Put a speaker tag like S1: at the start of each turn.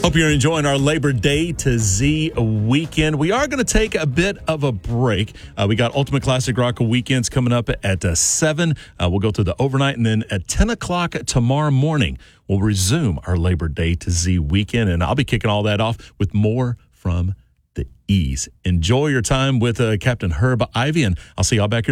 S1: Hope you're enjoying our Labor Day to Z weekend. We are going to take a bit of a break. We got Ultimate Classic Rock weekends coming up at 7. We'll go through the overnight, and then at 10 o'clock tomorrow morning, we'll resume our Labor Day to Z weekend, and I'll be kicking all that off with more from the E's. Enjoy your time with Captain Herb Ivy, and I'll see y'all back here